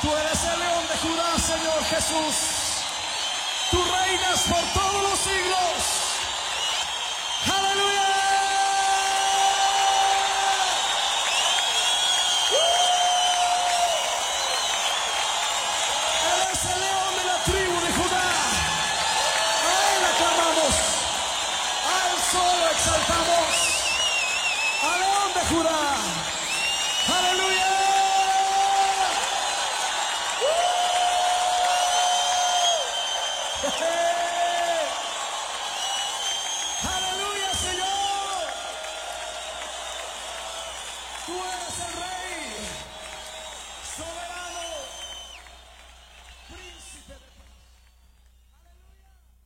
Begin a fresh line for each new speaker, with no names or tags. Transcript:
Tú eres el León de Judá, Señor Jesús. Tú reinas por todos los siglos.